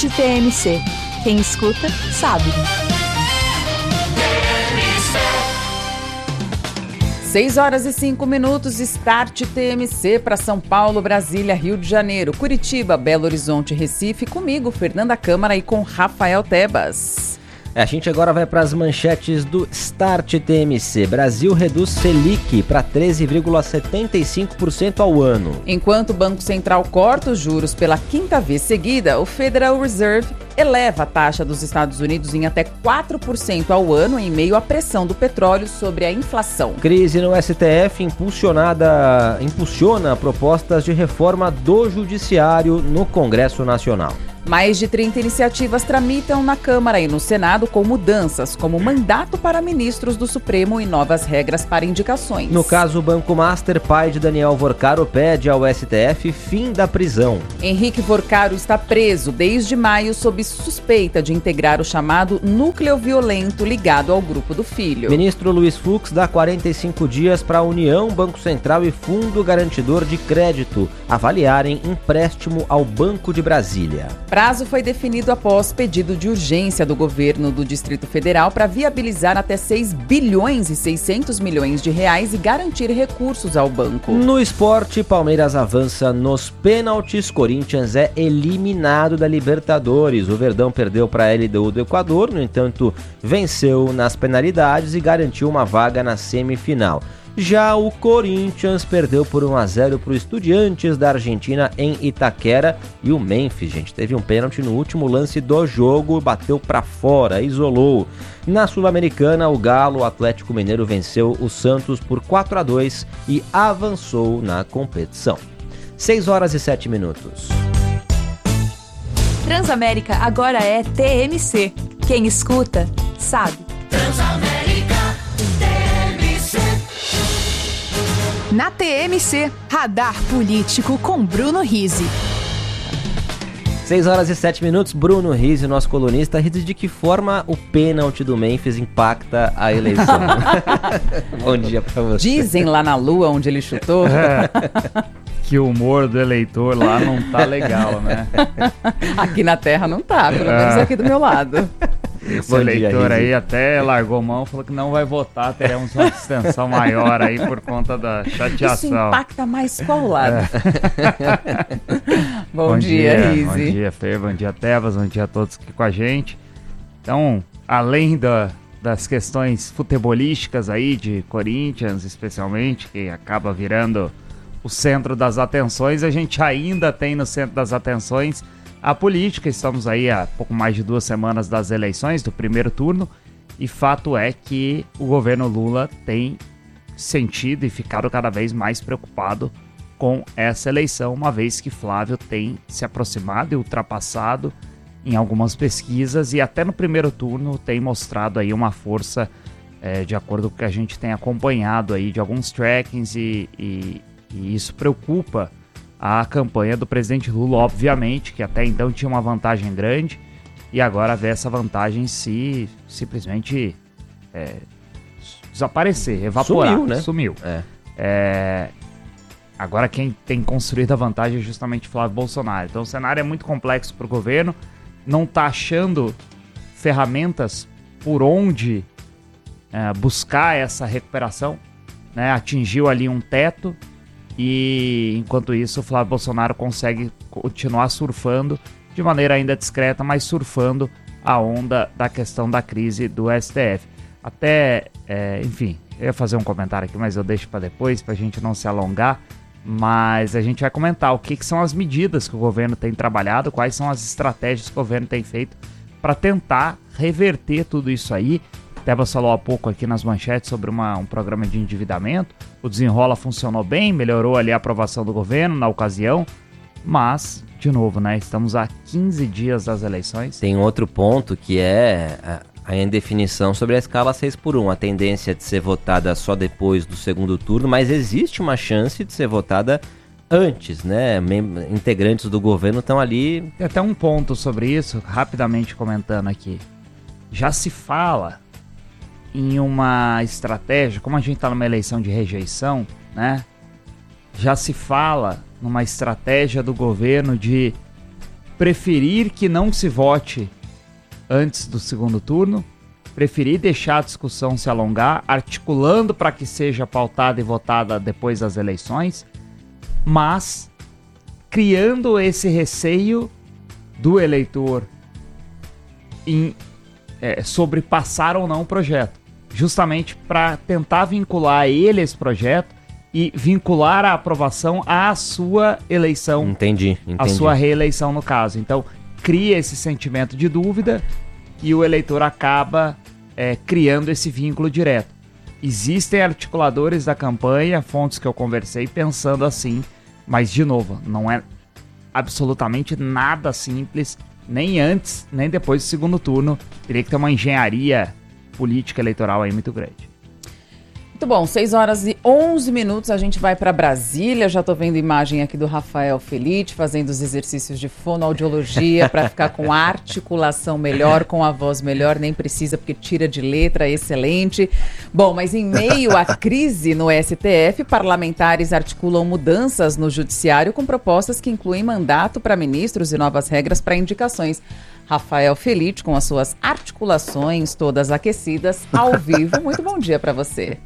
TMC. Quem escuta, sabe. 6h05, Start TMC para São Paulo, Brasília, Rio de Janeiro, Curitiba, Belo Horizonte, Recife, comigo, Fernanda Câmara, e com Rafael Tebas. A gente agora vai para as manchetes do Start TMC. Brasil reduz Selic para 13,75% ao ano. Enquanto o Banco Central corta os juros pela quinta vez seguida, o Federal Reserve eleva a taxa dos Estados Unidos em até 4% ao ano em meio à pressão do petróleo sobre a inflação. Crise no STF impulsiona propostas de reforma do Judiciário no Congresso Nacional. Mais de 30 iniciativas tramitam na Câmara e no Senado com mudanças, como mandato para ministros do Supremo e novas regras para indicações. No caso, o Banco Master, pai de Daniel Vorcaro, pede ao STF fim da prisão. Henrique Vorcaro está preso desde maio sob suspeita de integrar o chamado núcleo violento ligado ao grupo do filho. Ministro Luiz Fux dá 45 dias para a União, Banco Central e Fundo Garantidor de Crédito avaliarem empréstimo ao Banco de Brasília. Prazo foi definido após pedido de urgência do governo do Distrito Federal para viabilizar até 6 bilhões e 600 milhões de reais e garantir recursos ao banco. No esporte, Palmeiras avança nos pênaltis, Corinthians é eliminado da Libertadores. O Verdão perdeu para a LDU do Equador, no entanto, venceu nas penalidades e garantiu uma vaga na semifinal. Já o Corinthians perdeu por 1-0 para o Estudiantes da Argentina em Itaquera, e o Memphis, gente, teve um pênalti no último lance do jogo, bateu para fora, isolou. Na Sul-Americana, o Galo, o Atlético Mineiro, venceu o Santos por 4-2 e avançou na competição. 6h07. Transamérica agora é TMC. Quem escuta, sabe. Transamérica TMC. Na TMC, Radar Político com Bruno Rizzi. 6h07, Bruno Rizzi, nosso colunista. Rizzi, de que forma o pênalti do Memphis impacta a eleição? Bom dia pra você. Dizem lá na Lua, onde ele chutou, que o humor do eleitor lá não tá legal, né? Aqui na Terra não tá, pelo menos aqui do meu lado. Esse eleitor aí até largou mão, falou que não vai votar, teremos uma abstenção maior aí por conta da chateação. Isso impacta mais qual lado? Bom dia, Rizzi. Bom dia, Fer, bom dia, Tebas, bom dia a todos aqui com a gente. Então, além das questões futebolísticas aí, de Corinthians especialmente, que acaba virando o centro das atenções, a gente ainda tem no centro das atenções a política. Estamos aí há pouco mais de 2 semanas das eleições, do primeiro turno, e fato é que o governo Lula tem sentido e ficado cada vez mais preocupado com essa eleição, uma vez que Flávio tem se aproximado e ultrapassado em algumas pesquisas, e até no primeiro turno tem mostrado aí uma força, de acordo com o que a gente tem acompanhado aí de alguns trackings, e isso preocupa a campanha do presidente Lula, obviamente, que até então tinha uma vantagem grande, e agora vê essa vantagem simplesmente desaparecer, evaporar. Sumiu, né? Agora quem tem construído a vantagem é justamente Flávio Bolsonaro. Então o cenário é muito complexo para o governo, não está achando ferramentas por onde buscar essa recuperação, né? Atingiu ali um teto, e enquanto isso o Flávio Bolsonaro consegue continuar surfando de maneira ainda discreta, mas surfando a onda da questão da crise do STF. Até, enfim, eu ia fazer um comentário aqui, mas eu deixo para depois, para a gente não se alongar, mas a gente vai comentar o que são as medidas que o governo tem trabalhado, quais são as estratégias que o governo tem feito para tentar reverter tudo isso aí. Tebas falou há pouco aqui nas manchetes sobre um programa de endividamento. O Desenrola funcionou bem, melhorou ali a aprovação do governo na ocasião, mas, de novo, né, estamos a 15 dias das eleições. Tem outro ponto que é a indefinição sobre a escala 6x1, a tendência de ser votada só depois do segundo turno, mas existe uma chance de ser votada antes, né? Integrantes do governo estão ali. Tem até um ponto sobre isso, rapidamente comentando aqui. Já se fala em uma estratégia, como a gente está numa eleição de rejeição, né? Já se fala numa estratégia do governo de preferir que não se vote antes do segundo turno, preferir deixar a discussão se alongar, articulando para que seja pautada e votada depois das eleições, mas criando esse receio do eleitor sobre passar ou não o projeto, justamente para tentar vincular ele a esse projeto e vincular a aprovação à sua eleição. Entendi. A sua reeleição, no caso. Então, cria esse sentimento de dúvida e o eleitor acaba criando esse vínculo direto. Existem articuladores da campanha, fontes que eu conversei, pensando assim, mas, de novo, não é absolutamente nada simples, nem antes, nem depois do segundo turno. Teria que ter uma engenharia política eleitoral aí muito grande. Muito bom, 6h11, a gente vai para Brasília. Já estou vendo imagem aqui do Rafael Felite fazendo os exercícios de fonoaudiologia para ficar com a articulação melhor, com a voz melhor, nem precisa porque tira de letra, excelente. Bom, mas em meio à crise no STF, parlamentares articulam mudanças no judiciário com propostas que incluem mandato para ministros e novas regras para indicações. Rafael Felite, com as suas articulações todas aquecidas, ao vivo. Muito bom dia para você.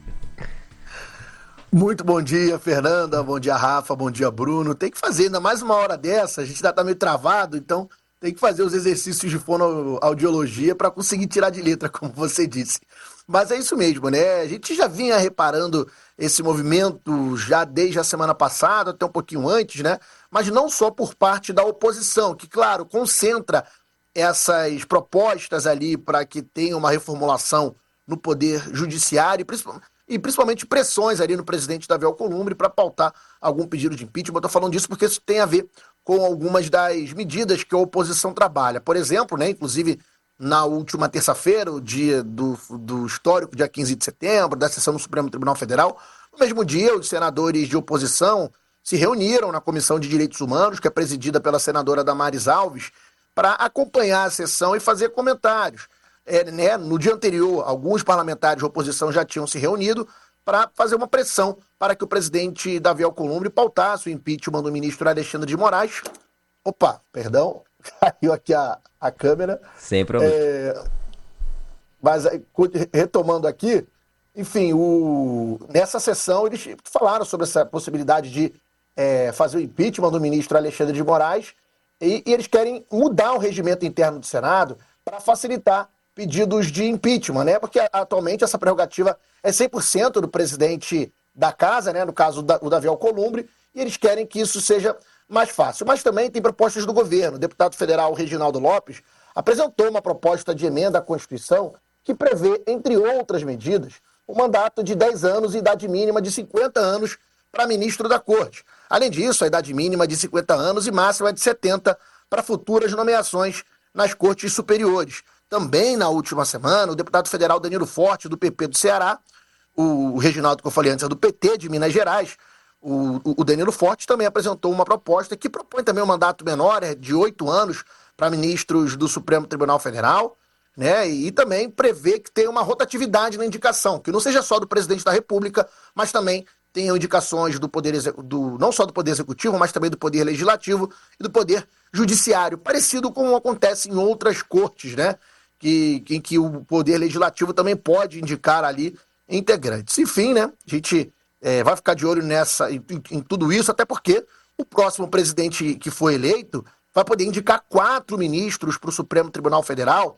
Muito bom dia, Fernanda. Bom dia, Rafa. Bom dia, Bruno. Tem que fazer ainda mais uma hora dessa. A gente ainda tá meio travado, então tem que fazer os exercícios de fonoaudiologia para conseguir tirar de letra, como você disse. Mas é isso mesmo, né? A gente já vinha reparando esse movimento já desde a semana passada, até um pouquinho antes, né? Mas não só por parte da oposição, que, claro, concentra essas propostas ali para que tenha uma reformulação no Poder Judiciário e principalmente pressões ali no presidente Davi Alcolumbre para pautar algum pedido de impeachment. Eu estou falando disso porque isso tem a ver com algumas das medidas que a oposição trabalha. Por exemplo, né, inclusive na última terça-feira, o dia do histórico, dia 15 de setembro, da sessão do Supremo Tribunal Federal, no mesmo dia, os senadores de oposição se reuniram na Comissão de Direitos Humanos, que é presidida pela senadora Damares Alves, para acompanhar a sessão e fazer comentários. No dia anterior, alguns parlamentares de oposição já tinham se reunido para fazer uma pressão para que o presidente Davi Alcolumbre pautasse o impeachment do ministro Alexandre de Moraes. Opa, perdão, caiu aqui a câmera. Sem problema. Mas, retomando aqui, enfim, nessa sessão eles falaram sobre essa possibilidade de fazer o impeachment do ministro Alexandre de Moraes e eles querem mudar o regimento interno do Senado para facilitar pedidos de impeachment, né? Porque atualmente essa prerrogativa é 100% do presidente da casa, né? No caso o Davi Alcolumbre, e eles querem que isso seja mais fácil. Mas também tem propostas do governo. O deputado federal Reginaldo Lopes apresentou uma proposta de emenda à Constituição que prevê, entre outras medidas, um mandato de 10 anos e idade mínima de 50 anos para ministro da Corte. Além disso, a idade mínima de 50 anos e máxima de 70 para futuras nomeações nas Cortes Superiores. Também, na última semana, o deputado federal Danilo Forte, do PP do Ceará, o Reginaldo, que eu falei antes, é do PT de Minas Gerais, o Danilo Forte também apresentou uma proposta que propõe também um mandato menor, de 8 anos, para ministros do Supremo Tribunal Federal, né? E também prevê que tenha uma rotatividade na indicação, que não seja só do presidente da República, mas também tenham indicações não só do Poder Executivo, mas também do Poder Legislativo e do Poder Judiciário, parecido com o que acontece em outras cortes, né? Em que o Poder Legislativo também pode indicar ali integrantes. Enfim, né? A gente vai ficar de olho em tudo isso, até porque o próximo presidente que for eleito vai poder indicar 4 ministros para o Supremo Tribunal Federal.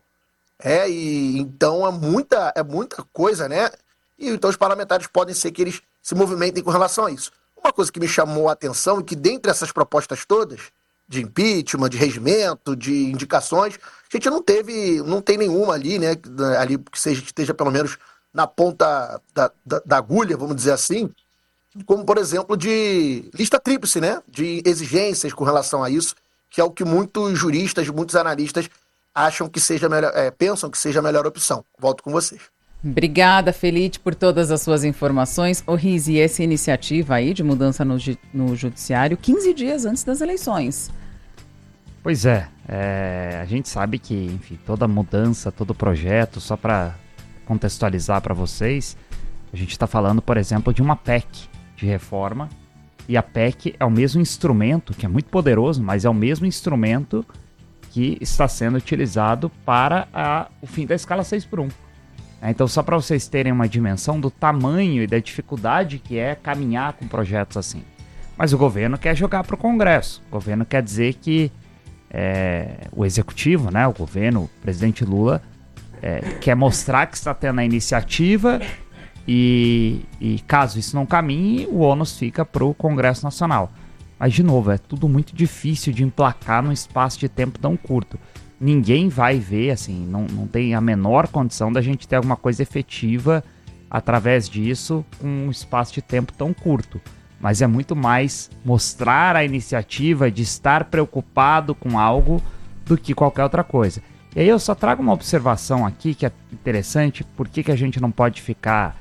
E então é muita coisa, né? E então os parlamentares podem ser que eles se movimentem com relação a isso. Uma coisa que me chamou a atenção é que dentre essas propostas todas, de impeachment, de regimento, de indicações, a gente não tem nenhuma ali, né? Ali que esteja pelo menos na ponta da agulha, vamos dizer assim, como, por exemplo, de lista tríplice, né? De exigências com relação a isso, que é o que muitos juristas, muitos analistas acham que seja melhor, pensam que seja a melhor opção. Volto com vocês. Obrigada, Felite, por todas as suas informações. Ô, Riz, e essa iniciativa aí de mudança no judiciário 15 dias antes das eleições? Pois a gente sabe que, enfim, toda mudança, todo projeto, só para contextualizar para vocês, a gente está falando, por exemplo, de uma PEC de reforma E a PEC é o mesmo instrumento, que é muito poderoso, mas é o mesmo instrumento que está sendo utilizado para o fim da escala 6x1. Então, só para vocês terem uma dimensão do tamanho e da dificuldade que é caminhar com projetos assim. Mas o governo quer jogar para o Congresso. O governo quer dizer que o executivo, né, o governo, o presidente Lula, quer mostrar que está tendo a iniciativa e caso isso não caminhe, o ônus fica para o Congresso Nacional. Mas, de novo, é tudo muito difícil de emplacar num espaço de tempo tão curto. Ninguém vai ver, assim, não tem a menor condição da gente ter alguma coisa efetiva através disso com um espaço de tempo tão curto. Mas é muito mais mostrar a iniciativa de estar preocupado com algo do que qualquer outra coisa. E aí eu só trago uma observação aqui que é interessante, por que a gente não pode ficar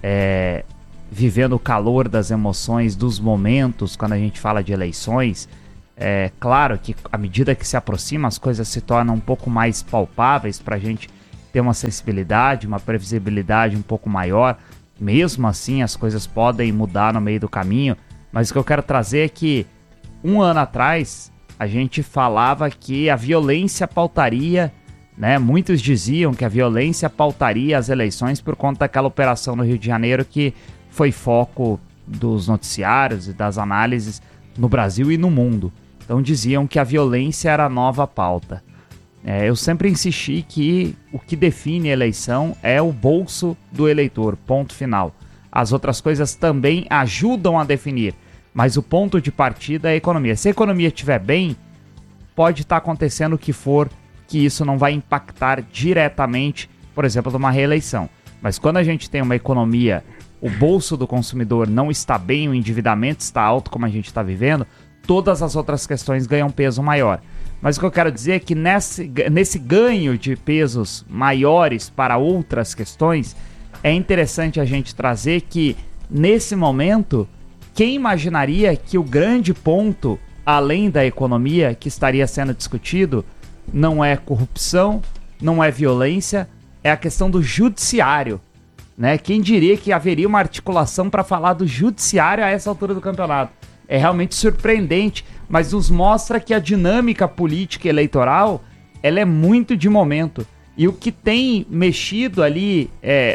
vivendo o calor das emoções, dos momentos, quando a gente fala de eleições. É claro que à medida que se aproxima, as coisas se tornam um pouco mais palpáveis para a gente ter uma sensibilidade, uma previsibilidade um pouco maior. Mesmo assim, as coisas podem mudar no meio do caminho, mas o que eu quero trazer é que um ano atrás a gente falava que a violência pautaria, né? Muitos diziam que a violência pautaria as eleições por conta daquela operação no Rio de Janeiro que foi foco dos noticiários e das análises no Brasil e no mundo. Então diziam que a violência era a nova pauta. Eu sempre insisti que o que define a eleição é o bolso do eleitor, ponto final. As outras coisas também ajudam a definir, mas o ponto de partida é a economia. Se a economia estiver bem, pode estar acontecendo o que for, que isso não vai impactar diretamente, por exemplo, numa reeleição. Mas quando a gente tem uma economia, o bolso do consumidor não está bem, o endividamento está alto como a gente está vivendo, todas as outras questões ganham peso maior. Mas o que eu quero dizer é que nesse ganho de pesos maiores para outras questões, é interessante a gente trazer que, nesse momento, quem imaginaria que o grande ponto, além da economia, que estaria sendo discutido, não é corrupção, não é violência, é a questão do judiciário, né? Quem diria que haveria uma articulação para falar do judiciário a essa altura do campeonato? É realmente surpreendente, mas nos mostra que a dinâmica política e eleitoral, ela é muito de momento. E o que tem mexido ali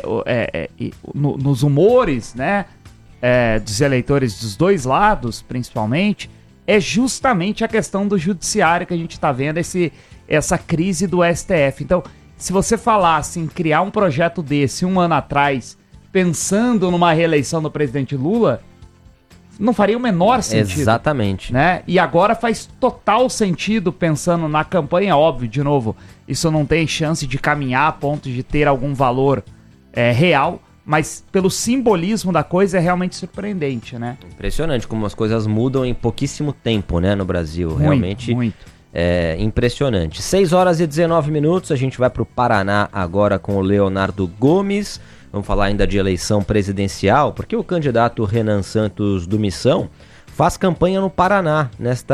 nos humores, né, dos eleitores dos dois lados, principalmente, é justamente a questão do judiciário que a gente está vendo, essa crise do STF. Então, se você falasse em criar um projeto desse um ano atrás, pensando numa reeleição do presidente Lula, não faria o menor sentido. Exatamente. Né? E agora faz total sentido pensando na campanha, óbvio, de novo, isso não tem chance de caminhar a ponto de ter algum valor real, mas pelo simbolismo da coisa é realmente surpreendente, né? Impressionante como as coisas mudam em pouquíssimo tempo, né, no Brasil. Muito, realmente muito. É impressionante. 6 horas e 19 minutos, a gente vai para o Paraná agora com o Leonardo Gomes. Vamos falar ainda de eleição presidencial, porque o candidato Renan Santos do Missão faz campanha no Paraná,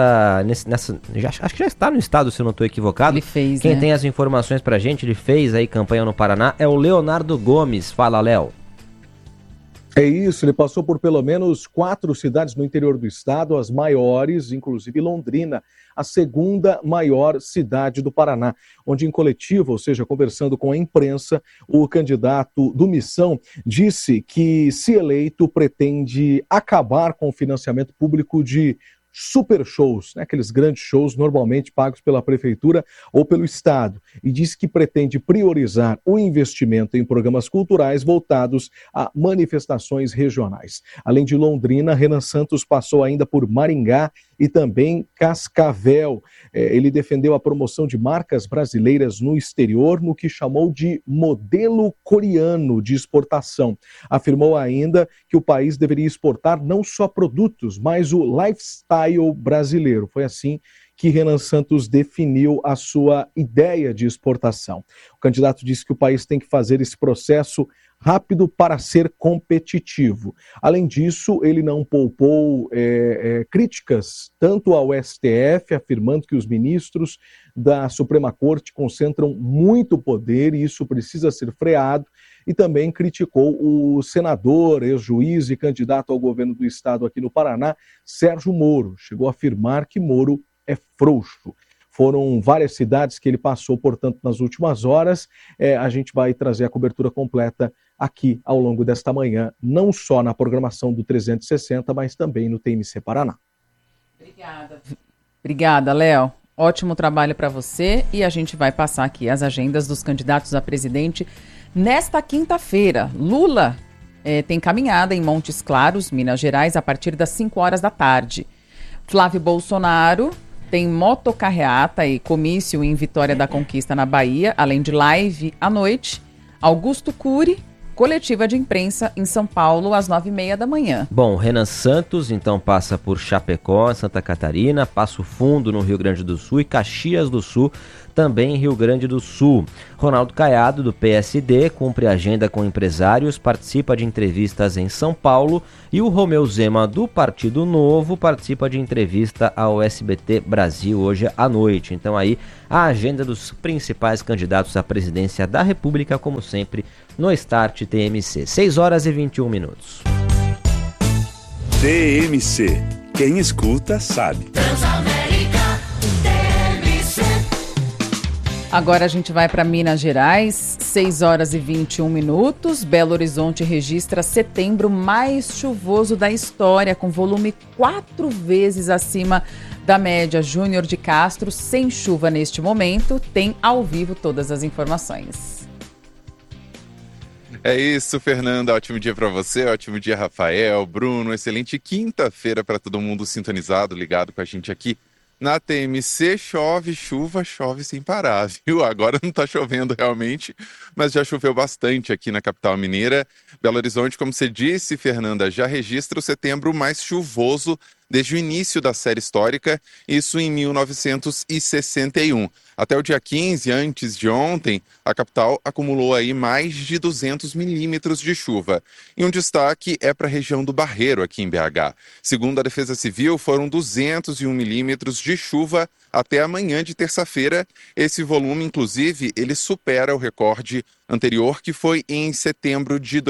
acho que já está no estado, se eu não estou equivocado. Ele fez, Quem né? tem as informações pra gente, ele fez aí campanha no Paraná, é o Leonardo Gomes. Fala, Léo. É isso, ele passou por pelo menos 4 cidades no interior do estado, as maiores, inclusive Londrina, a segunda maior cidade do Paraná, onde em coletivo, ou seja, conversando com a imprensa, o candidato do Missão disse que, se eleito, pretende acabar com o financiamento público de super shows, né, aqueles grandes shows normalmente pagos pela prefeitura ou pelo estado, e diz que pretende priorizar o investimento em programas culturais voltados a manifestações regionais. Além de Londrina, Renan Santos passou ainda por Maringá e também Cascavel. Ele defendeu a promoção de marcas brasileiras no exterior, no que chamou de modelo coreano de exportação. Afirmou ainda que o país deveria exportar não só produtos, mas o lifestyle brasileiro. Foi assim que Renan Santos definiu a sua ideia de exportação. O candidato disse que o país tem que fazer esse processo rápido para ser competitivo. Além disso, ele não poupou críticas tanto ao STF, afirmando que os ministros da Suprema Corte concentram muito poder e isso precisa ser freado, e também criticou o senador, ex-juiz e candidato ao governo do estado aqui no Paraná, Sérgio Moro. Chegou a afirmar que Moro é frouxo. Foram várias cidades que ele passou, portanto, nas últimas horas. A gente vai trazer a cobertura completa aqui ao longo desta manhã, não só na programação do 360, mas também no TMC Paraná. Obrigada, Léo. Ótimo trabalho para você e a gente vai passar aqui as agendas dos candidatos a presidente nesta quinta-feira. Lula tem caminhada em Montes Claros, Minas Gerais, a partir das 5 horas da tarde. Flávio Bolsonaro tem motocarreata e comício em Vitória da Conquista, na Bahia, além de live à noite. Augusto Cury, coletiva de imprensa em São Paulo, às 9h30 da manhã. Bom, Renan Santos, então, passa por Chapecó, Santa Catarina, Passo Fundo, no Rio Grande do Sul, e Caxias do Sul, também em Rio Grande do Sul. Ronaldo Caiado, do PSD, cumpre agenda com empresários, participa de entrevistas em São Paulo, e o Romeu Zema, do Partido Novo, participa de entrevista ao SBT Brasil hoje à noite. Então aí, a agenda dos principais candidatos à presidência da República, como sempre, no Start TMC. 6h21. TMC. Quem escuta, sabe. Transamérica TMC. Agora a gente vai para Minas Gerais, 6h21. Belo Horizonte registra setembro mais chuvoso da história, com volume 4 vezes acima da média. Júnior de Castro, sem chuva neste momento, tem ao vivo todas as informações. É isso, Fernanda. Ótimo dia para você, ótimo dia, Rafael, Bruno. Excelente quinta-feira para todo mundo sintonizado, ligado com a gente aqui na TMC. Chove, chuva, chove sem parar, viu? Agora não tá chovendo realmente, mas já choveu bastante aqui na capital mineira. Belo Horizonte, como você disse, Fernanda, já registra o setembro mais chuvoso desde o início da série histórica, isso em 1961. Até o dia 15, antes de ontem, a capital acumulou aí mais de 200 milímetros de chuva. E um destaque é para a região do Barreiro, aqui em BH. Segundo a Defesa Civil, foram 201 milímetros de chuva até amanhã de terça-feira. Esse volume, inclusive, ele supera o recorde anterior, que foi em setembro de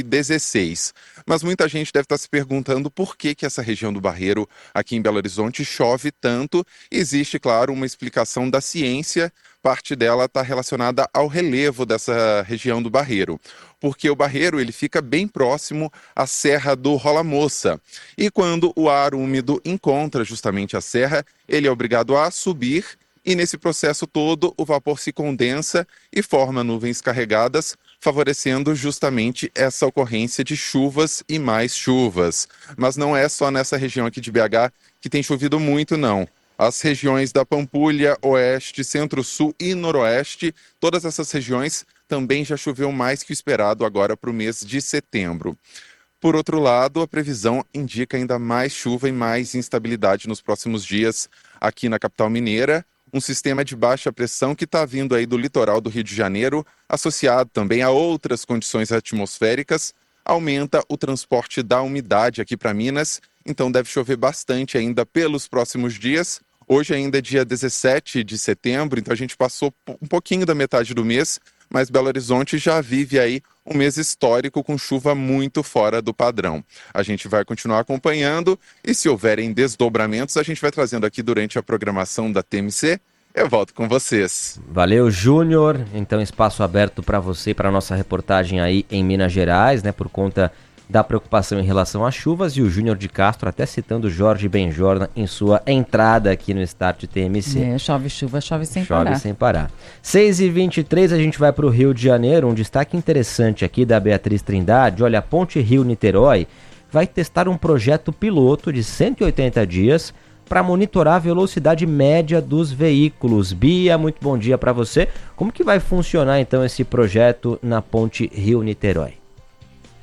2016. Mas muita gente deve estar se perguntando por que essa região do Barreiro, aqui em Belo Horizonte, chove tanto. Existe, claro, uma explicação da ciência. Parte dela está relacionada ao relevo dessa região do Barreiro, porque o Barreiro ele fica bem próximo à Serra do Rola Moça. E quando o ar úmido encontra justamente a serra, ele é obrigado a subir, e nesse processo todo o vapor se condensa e forma nuvens carregadas, favorecendo justamente essa ocorrência de chuvas e mais chuvas. Mas não é só nessa região aqui de BH que tem chovido muito, não. As regiões da Pampulha, Oeste, Centro-Sul e Noroeste, todas essas regiões também já choveu mais que o esperado agora para o mês de setembro. Por outro lado, a previsão indica ainda mais chuva e mais instabilidade nos próximos dias aqui na capital mineira. Um sistema de baixa pressão que está vindo aí do litoral do Rio de Janeiro, associado também a outras condições atmosféricas, aumenta o transporte da umidade aqui para Minas, então deve chover bastante ainda pelos próximos dias. Hoje ainda é dia 17 de setembro, então a gente passou um pouquinho da metade do mês, mas Belo Horizonte já vive aí um mês histórico com chuva muito fora do padrão. A gente vai continuar acompanhando e se houverem desdobramentos, a gente vai trazendo aqui durante a programação da TMC. Eu volto com vocês. Valeu, Júnior. Então, espaço aberto para você, para nossa reportagem aí em Minas Gerais, né, por conta da preocupação em relação às chuvas, e o Júnior de Castro até citando Jorge Benjorna em sua entrada aqui no Start TMC. Chove chuva, chove sem parar. Chove sem parar. 6h23, a gente vai para o Rio de Janeiro. Um destaque interessante aqui da Beatriz Trindade. Olha, a Ponte Rio-Niterói vai testar um projeto piloto de 180 dias para monitorar a velocidade média dos veículos. Bia, muito bom dia para você. Como que vai funcionar então esse projeto na Ponte Rio-Niterói?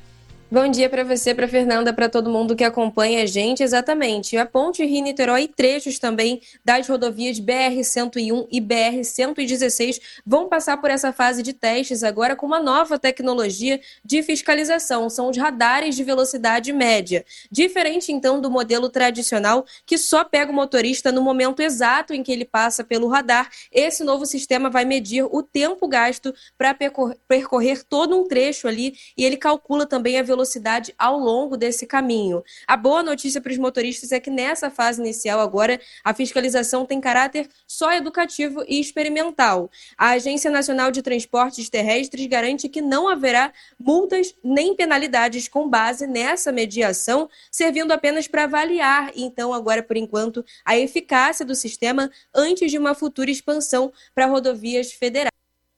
Bom dia para você, para Fernanda, para todo mundo que acompanha a gente. Exatamente. A Ponte Rio-Niterói e trechos também das rodovias BR-101 e BR-116 vão passar por essa fase de testes agora com uma nova tecnologia de fiscalização. São os radares de velocidade média. Diferente, então, do modelo tradicional, que só pega o motorista no momento exato em que ele passa pelo radar. Esse novo sistema vai medir o tempo gasto para percorrer todo um trecho ali e ele calcula também a velocidade ao longo desse caminho. A boa notícia para os motoristas é que nessa fase inicial agora a fiscalização tem caráter só educativo e experimental. A Agência Nacional de Transportes Terrestres garante que não haverá multas nem penalidades com base nessa mediação, servindo apenas para avaliar, então agora por enquanto, a eficácia do sistema antes de uma futura expansão para rodovias federais.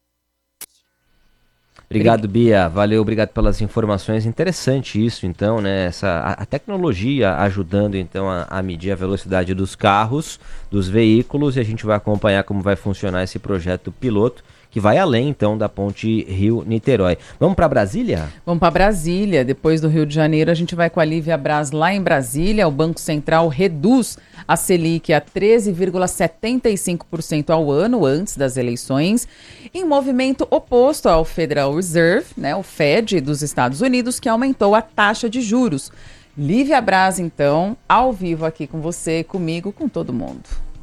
Obrigado, Bia. Valeu, obrigado pelas informações. Interessante isso, então, né? A tecnologia ajudando, então, a medir a velocidade dos carros, dos veículos, e a gente vai acompanhar como vai funcionar esse projeto piloto, que vai além, então, da ponte Rio-Niterói. Vamos para Brasília? Vamos para Brasília. Depois do Rio de Janeiro, a gente vai com a Lívia Braz lá em Brasília. O Banco Central reduz a Selic a 13,75% ao ano, antes das eleições, em movimento oposto ao Federal Reserve, né, o Fed dos Estados Unidos, que aumentou a taxa de juros. Lívia Braz, então, ao vivo aqui com você, comigo, com todo mundo.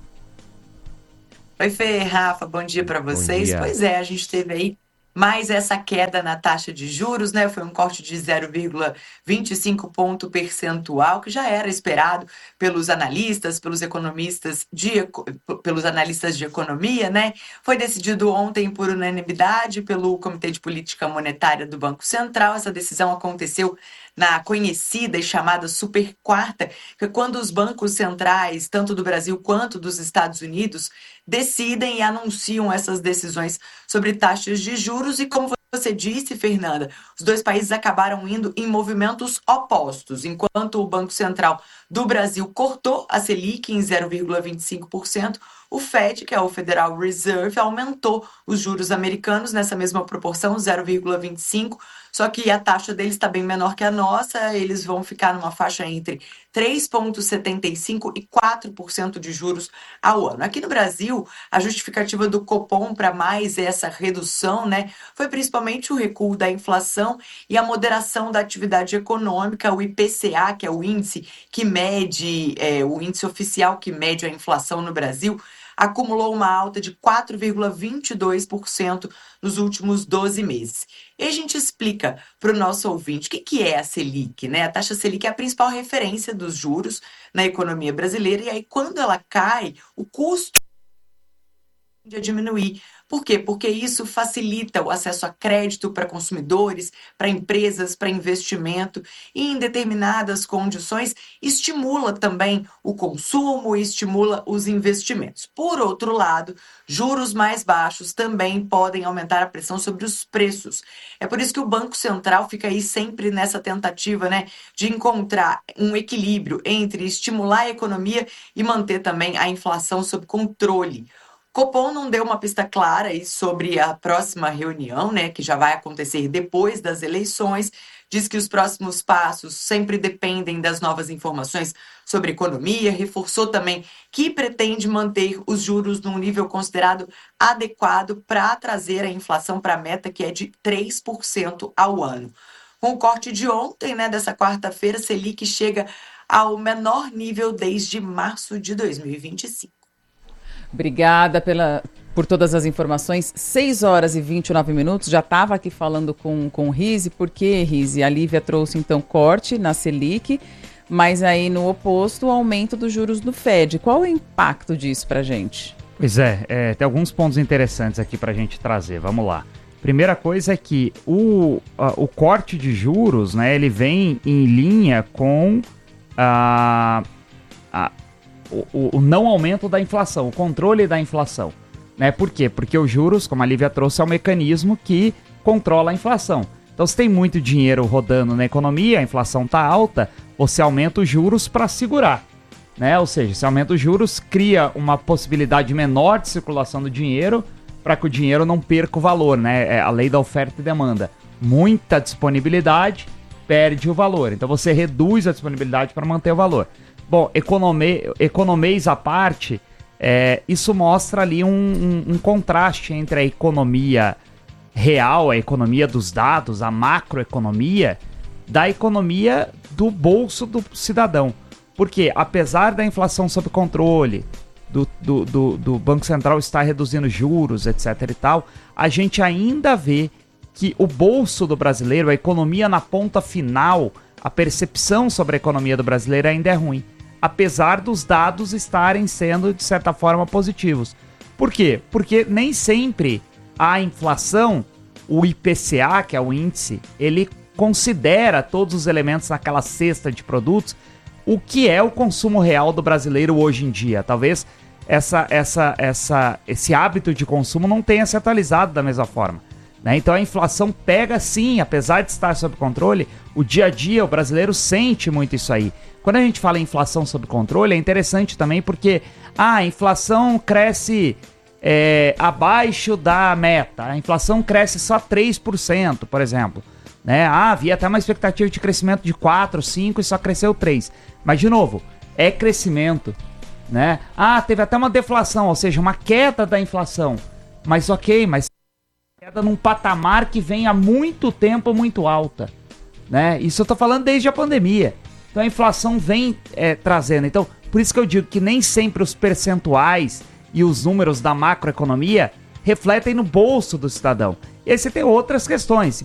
Oi, Fê, Rafa, bom dia para vocês. Pois é, a gente teve aí mais essa queda na taxa de juros, né? Foi um corte de 0,25 ponto percentual, que já era esperado pelos analistas, pelos analistas de economia, né? Foi decidido ontem por unanimidade pelo Comitê de Política Monetária do Banco Central. Essa decisão aconteceu na conhecida e chamada Super Quarta, que é quando os bancos centrais, tanto do Brasil quanto dos Estados Unidos, decidem e anunciam essas decisões sobre taxas de juros. E como você disse, Fernanda, os dois países acabaram indo em movimentos opostos. Enquanto o Banco Central do Brasil cortou a Selic em 0,25%, o Fed, que é o Federal Reserve, aumentou os juros americanos nessa mesma proporção, 0,25%, só que a taxa deles está bem menor que a nossa, eles vão ficar numa faixa entre 3,75% e 4% de juros ao ano. Aqui no Brasil, a justificativa do Copom para mais essa redução, né, foi principalmente o recuo da inflação e a moderação da atividade econômica, o IPCA, que é o índice que mede, o índice oficial que mede a inflação no Brasil, acumulou uma alta de 4,22% nos últimos 12 meses. E a gente explica para o nosso ouvinte o que é a Selic, né? A taxa Selic é a principal referência dos juros na economia brasileira, e aí quando ela cai, o custo tende a diminuir. Por quê? Porque isso facilita o acesso a crédito para consumidores, para empresas, para investimento, e em determinadas condições estimula também o consumo e estimula os investimentos. Por outro lado, juros mais baixos também podem aumentar a pressão sobre os preços. É por isso que o Banco Central fica aí sempre nessa tentativa, né, de encontrar um equilíbrio entre estimular a economia e manter também a inflação sob controle. Copom não deu uma pista clara aí sobre a próxima reunião, né, que já vai acontecer depois das eleições. Diz que os próximos passos sempre dependem das novas informações sobre economia. Reforçou também que pretende manter os juros num nível considerado adequado para trazer a inflação para a meta, que é de 3% ao ano. Com o corte de ontem, né, dessa quarta-feira, Selic chega ao menor nível desde março de 2025. Obrigada por todas as informações. 6 horas e 29 minutos. Já estava aqui falando com o Rizzi, porque, Rizzi, a Lívia trouxe então corte na Selic, mas aí no oposto o aumento dos juros do Fed. Qual é o impacto disso para a gente? Pois é, tem alguns pontos interessantes aqui para a gente trazer. Vamos lá. Primeira coisa é que o corte de juros, né, ele vem em linha com o não aumento da inflação, o controle da inflação, né? Por quê? Porque os juros, como a Lívia trouxe, é um mecanismo que controla a inflação. Então, se tem muito dinheiro rodando na economia, a inflação está alta, você aumenta os juros para segurar, né? Ou seja, se aumenta os juros, cria uma possibilidade menor de circulação do dinheiro para que o dinheiro não perca o valor, né? É a lei da oferta e demanda. Muita disponibilidade, perde o valor. Então você reduz a disponibilidade para manter o valor. Bom, economês à parte, isso mostra ali um contraste entre a economia real, a economia dos dados, a macroeconomia, da economia do bolso do cidadão. Porque apesar da inflação sob controle, do Banco Central estar reduzindo juros, etc e tal, a gente ainda vê que o bolso do brasileiro, a economia na ponta final, a percepção sobre a economia do brasileiro ainda é ruim. Apesar dos dados estarem sendo, de certa forma, positivos. Por quê? Porque nem sempre a inflação, o IPCA, que é o índice, ele considera todos os elementos naquela cesta de produtos, o que é o consumo real do brasileiro hoje em dia. Talvez esse hábito de consumo não tenha se atualizado da mesma forma. Né? Então a inflação pega sim, apesar de estar sob controle, o dia a dia, o brasileiro sente muito isso aí. Quando a gente fala em inflação sob controle, é interessante também porque a inflação cresce abaixo da meta, a inflação cresce só 3%, por exemplo. Né? Havia até uma expectativa de crescimento de 4, 5 e só cresceu 3%. Mas, de novo, é crescimento. Né? Teve até uma deflação, ou seja, uma queda da inflação. Mas mas queda num patamar que vem há muito tempo muito alta. Né? Isso eu tô falando desde a pandemia. Então a inflação vem trazendo. Então, por isso que eu digo que nem sempre os percentuais e os números da macroeconomia refletem no bolso do cidadão. E aí você tem outras questões.